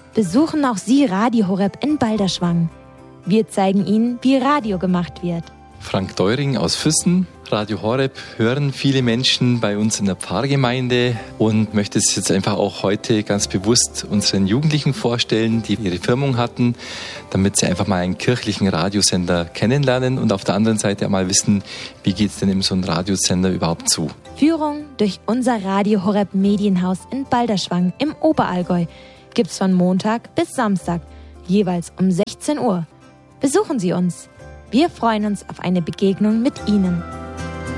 besuchen auch Sie Radio Horeb in Balderschwang. Wir zeigen Ihnen, wie Radio gemacht wird. Frank Deuring aus Füssen. Radio Horeb hören viele Menschen bei uns in der Pfarrgemeinde und möchte es jetzt einfach auch heute ganz bewusst unseren Jugendlichen vorstellen, die ihre Firmung hatten, damit sie einfach mal einen kirchlichen Radiosender kennenlernen und auf der anderen Seite auch mal wissen, wie geht es denn in so einem Radiosender überhaupt zu. Führung durch unser Radio Horeb Medienhaus in Balderschwang im Oberallgäu gibt's von Montag bis Samstag, jeweils um 16 Uhr. Besuchen Sie uns. Wir freuen uns auf eine Begegnung mit Ihnen.